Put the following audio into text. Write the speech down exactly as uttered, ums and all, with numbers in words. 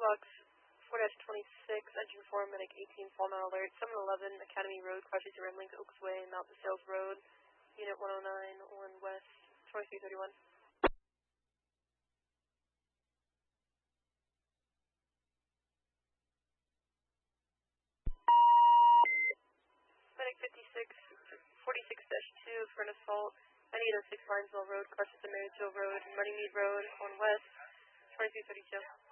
Box four twenty-six, Engine four, Medic eighteen, Fall Mount Alert, seven eleven, Academy Road, Crosses to Ramblings, Oaks Way, Mount the Sales Road, Unit one oh nine, one West, twenty-three thirty-one. Medic fifty-six, forty-six dash two, Furnace Fault, ninety-eight oh six, Linesville Road, crosses to Marysville Road, Moneymead Road, one West, twenty-three thirty-two.